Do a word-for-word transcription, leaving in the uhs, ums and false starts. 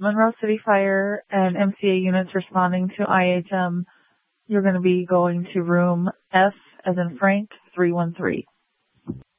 Monroe City Fire and M C A units responding to I H M. You're going to be going to room F as in Frank three one three.